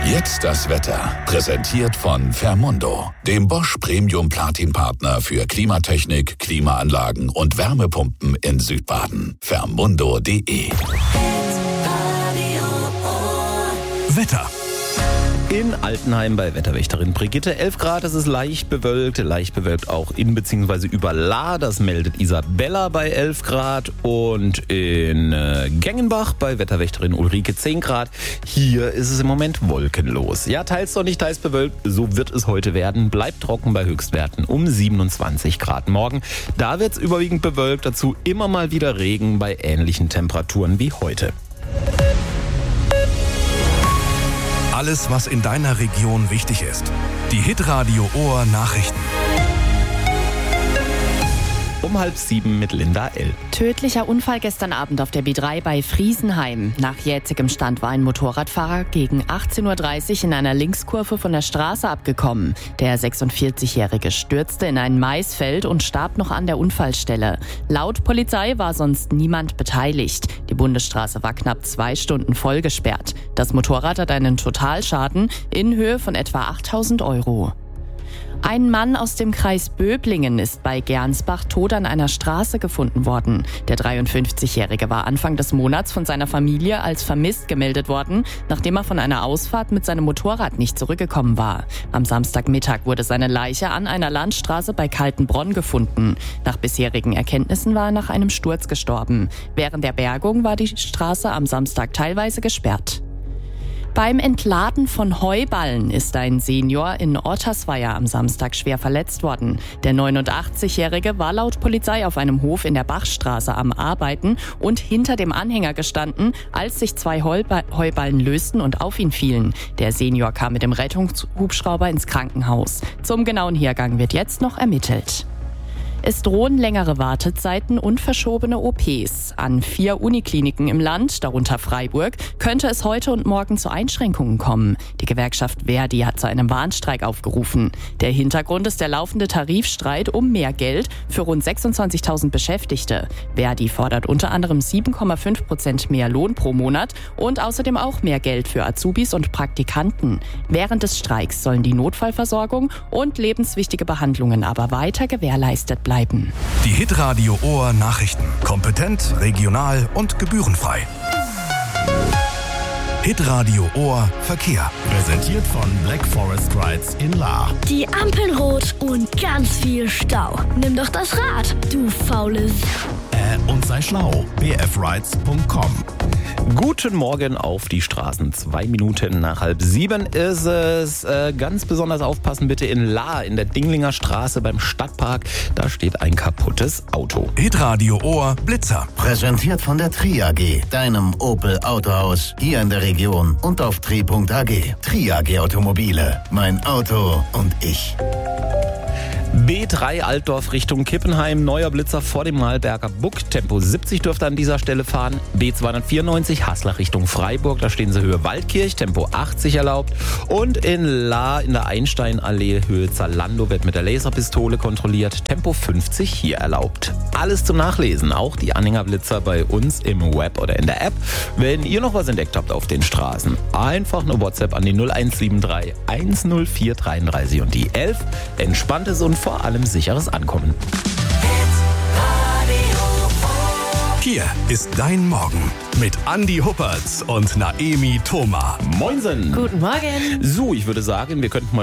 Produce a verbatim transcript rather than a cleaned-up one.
Jetzt das Wetter. Präsentiert von Fermundo, dem Bosch Premium Platin Partner für Klimatechnik, Klimaanlagen und Wärmepumpen in Südbaden. Fermundo punkt de. Wetter. In Altenheim bei Wetterwächterin Brigitte. elf Grad, es ist leicht bewölkt. Leicht bewölkt auch in bzw. über Lahr. Das meldet Isabella bei elf Grad. Und in äh, Gengenbach bei Wetterwächterin Ulrike zehn Grad. Hier ist es im Moment wolkenlos. Ja, teils sonnig, teils bewölkt. So wird es heute werden. Bleibt trocken bei Höchstwerten um siebenundzwanzig Grad morgen. Da wird es überwiegend bewölkt. Dazu immer mal wieder Regen bei ähnlichen Temperaturen wie heute. Alles, was in deiner Region wichtig ist. Die Hitradio Ohr Nachrichten. Um halb sieben mit Linda L. Tödlicher Unfall gestern Abend auf der B drei bei Friesenheim. Nach jetzigem Stand war ein Motorradfahrer gegen achtzehn Uhr dreißig in einer Linkskurve von der Straße abgekommen. Der sechsundvierzigjährige stürzte in ein Maisfeld und starb noch an der Unfallstelle. Laut Polizei war sonst niemand beteiligt. Die Bundesstraße war knapp zwei Stunden voll gesperrt. Das Motorrad hat einen Totalschaden in Höhe von etwa achttausend Euro. Ein Mann aus dem Kreis Böblingen ist bei Gernsbach tot an einer Straße gefunden worden. Der dreiundfünfzigjährige war Anfang des Monats von seiner Familie als vermisst gemeldet worden, nachdem er von einer Ausfahrt mit seinem Motorrad nicht zurückgekommen war. Am Samstagmittag wurde seine Leiche an einer Landstraße bei Kaltenbronn gefunden. Nach bisherigen Erkenntnissen war er nach einem Sturz gestorben. Während der Bergung war die Straße am Samstag teilweise gesperrt. Beim Entladen von Heuballen ist ein Senior in Ottersweier am Samstag schwer verletzt worden. Der neunundachtzigjährige war laut Polizei auf einem Hof in der Bachstraße am Arbeiten und hinter dem Anhänger gestanden, als sich zwei Heuballen lösten und auf ihn fielen. Der Senior kam mit dem Rettungshubschrauber ins Krankenhaus. Zum genauen Hergang wird jetzt noch ermittelt. Es drohen längere Wartezeiten und verschobene O Ps. An vier Unikliniken im Land, darunter Freiburg, könnte es heute und morgen zu Einschränkungen kommen. Die Gewerkschaft Verdi hat zu einem Warnstreik aufgerufen. Der Hintergrund ist der laufende Tarifstreit um mehr Geld für rund sechsundzwanzigtausend Beschäftigte. Verdi fordert unter anderem sieben Komma fünf Prozent mehr Lohn pro Monat und außerdem auch mehr Geld für Azubis und Praktikanten. Während des Streiks sollen die Notfallversorgung und lebenswichtige Behandlungen aber weiter gewährleistet bleiben. Die Hitradio Ohr Nachrichten. Kompetent, regional und gebührenfrei. Hitradio Ohr Verkehr. Präsentiert von Black Forest Rides in Lahr. Die Ampeln rot und ganz viel Stau. Nimm doch das Rad, du faules. Äh, und sei schlau. b f rides punkt com. Guten Morgen auf die Straßen. Zwei Minuten nach halb sieben ist es. Äh, ganz besonders aufpassen bitte in Lahr, in der Dinglinger Straße beim Stadtpark. Da steht ein kaputtes Auto. Hitradio Ohr Blitzer. Präsentiert von der Tri A G, deinem Opel Autohaus hier in der Region und auf tri punkt a g. Tri A G Automobile, mein Auto und ich. B drei Altdorf Richtung Kippenheim, neuer Blitzer vor dem Malberger Buck. Tempo siebzig dürfte an dieser Stelle fahren. B zweihundertvierundneunzig Haslach Richtung Freiburg, da stehen sie Höhe Waldkirch, Tempo achtzig erlaubt. Und in Lahr in der Einsteinallee Höhe Zalando wird mit der Laserpistole kontrolliert, Tempo fünfzig hier erlaubt. Alles zum Nachlesen, auch die Anhängerblitzer bei uns im Web oder in der App. Wenn ihr noch was entdeckt habt auf den Straßen, einfach eine WhatsApp an die null eins sieben drei eins null vier dreiunddreißig und die elf. Entspanntes und vor allem sicheres Ankommen. Hier ist dein Morgen mit Andi Huppertz und Naemi Thoma. Moinsen. Guten Morgen. So, ich würde sagen, wir könnten mal